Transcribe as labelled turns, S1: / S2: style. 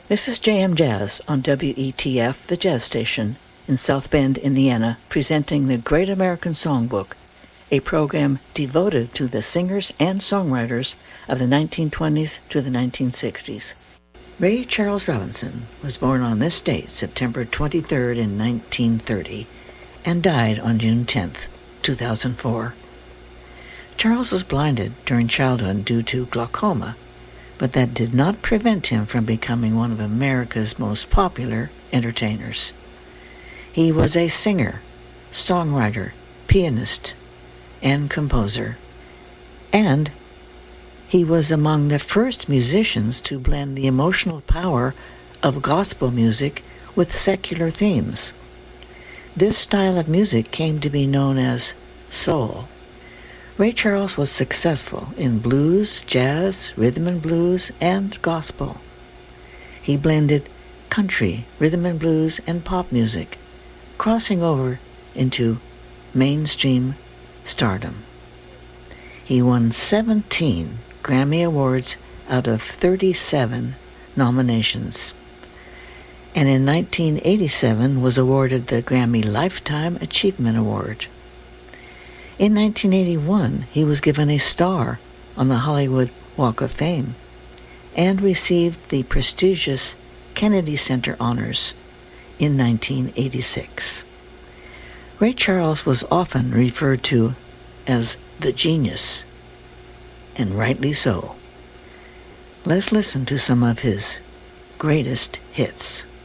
S1: This is JM Jazz on WETF, the jazz station, in South Bend, Indiana, presenting the Great American Songbook, a program devoted to the singers and songwriters of the 1920s to the 1960s. Ray Charles Robinson was born on this date, September 23rd in 1930, and died on June 10th, 2004. Charles was blinded during childhood due to glaucoma, but that did not prevent him from becoming one of America's most popular entertainers. He was a singer, songwriter, pianist, and composer, and he was among the first musicians to blend the emotional power of gospel music with secular themes. This style of music came to be known as soul. Ray Charles was successful in blues, jazz, rhythm and blues, and gospel. He blended country, rhythm and blues, and pop music, crossing over into mainstream stardom. He won 17 Grammy Awards out of 37 nominations, and in 1987 was awarded the Grammy Lifetime Achievement Award. In 1981, he was given a star on the Hollywood Walk of Fame and received the prestigious Kennedy Center honors in 1986. Ray Charles was often referred to as the genius, and rightly so. Let's listen to some of his greatest hits.